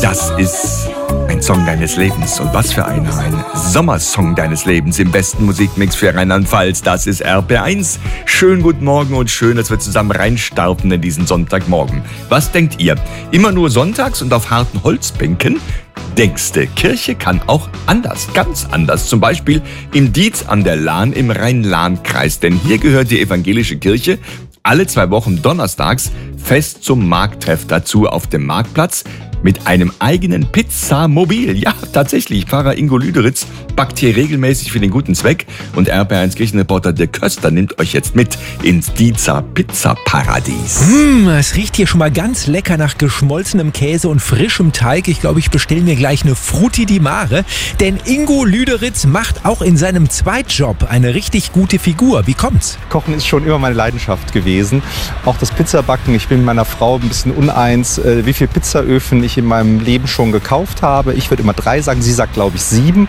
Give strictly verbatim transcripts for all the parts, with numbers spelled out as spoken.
Das ist ein Song deines Lebens. Und was für einer, ein Sommersong deines Lebens im besten Musikmix für Rheinland-Pfalz. Das ist R P R eins. Schönen guten Morgen und schön, dass wir zusammen reinstarten in diesen Sonntagmorgen. Was denkt ihr? Immer nur sonntags und auf harten Holzbänken? Denkste, Kirche kann auch anders, ganz anders. Zum Beispiel im Dietz an der Lahn im Rhein-Lahn-Kreis. Denn hier gehört die evangelische Kirche alle zwei Wochen donnerstags fest zum Markttreff dazu auf dem Marktplatz mit einem eigenen Pizzamobil. Ja, tatsächlich. Pfarrer Ingo Lüderitz backt hier regelmäßig für den guten Zweck. Und R P R eins Kirchenreporter Dirk Köster nimmt euch jetzt mit ins Dietzer Pizzaparadies. Mm, es riecht hier schon mal ganz lecker nach geschmolzenem Käse und frischem Teig. Ich glaube, ich bestelle mir gleich eine Frutti di Mare. Denn Ingo Lüderitz macht auch in seinem Zweitjob eine richtig gute Figur. Wie kommt's? Kochen ist schon immer meine Leidenschaft gewesen. Auch das Pizzabacken. Ich bin mit meiner Frau ein bisschen uneins, äh, wie viele Pizzaöfen ich in meinem Leben schon gekauft habe. Ich würde immer drei sagen, sie sagt, glaube ich, sieben.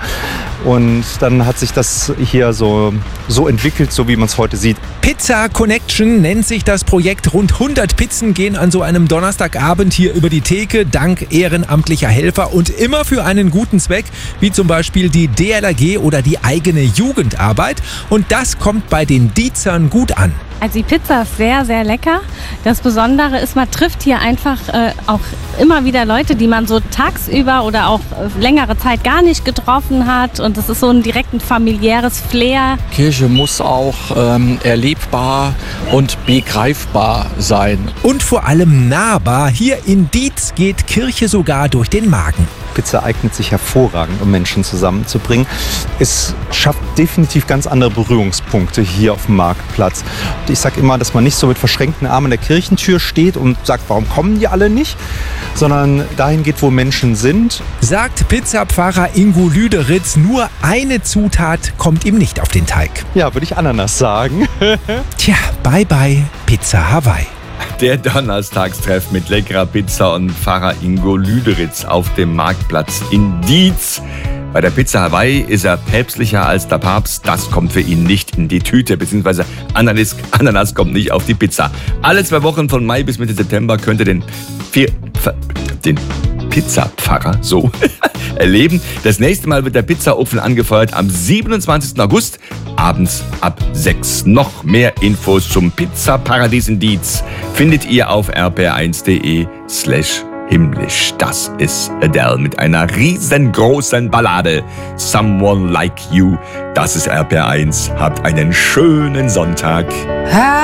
Und dann hat sich das hier so, so entwickelt, so wie man es heute sieht. Pizza Connection nennt sich das Projekt. Rund hundert Pizzen gehen an so einem Donnerstagabend hier über die Theke, dank ehrenamtlicher Helfer und immer für einen guten Zweck, wie zum Beispiel die D L R G oder die eigene Jugendarbeit. Und das kommt bei den Dietzern gut an. Also die Pizza ist sehr, sehr lecker. Das Besondere ist, man trifft hier einfach äh, auch immer wieder Leute, die man so tagsüber oder auch äh, längere Zeit gar nicht getroffen hat. Und es ist so ein direkt ein familiäres Flair. Kirche muss auch ähm, erlebbar und begreifbar sein. Und vor allem nahbar. Hier in Dietz geht Kirche sogar durch den Magen. Pizza eignet sich hervorragend, um Menschen zusammenzubringen. Es schafft definitiv ganz andere Berührungspunkte hier auf dem Marktplatz. Ich sage immer, dass man nicht so mit verschränkten Armen an der Kirchentür steht und sagt, warum kommen die alle nicht? Sondern dahin geht, wo Menschen sind. Sagt Pizzapfarrer Ingo Lüderitz, nur eine Zutat kommt ihm nicht auf den Teig. Ja, würde ich Ananas sagen. Tja, bye bye Pizza Hawaii. Der Donnerstagstreff mit leckerer Pizza und Pfarrer Ingo Lüderitz auf dem Marktplatz in Dietz. Bei der Pizza Hawaii ist er päpstlicher als der Papst. Das kommt für ihn nicht in die Tüte, beziehungsweise Ananas, Ananas kommt nicht auf die Pizza. Alle zwei Wochen von Mai bis Mitte September könnt ihr den, vier, den Pizzapfarrer so erleben. Das nächste Mal wird der Pizzaofen angefeuert am siebenundzwanzigsten August, abends ab sechs. Noch mehr Infos zum Pizzaparadies in Dietz findet ihr auf r p r eins punkt d e slash himmlisch. Das ist Adele mit einer riesengroßen Ballade. Someone Like You. Das ist R P R eins. Habt einen schönen Sonntag.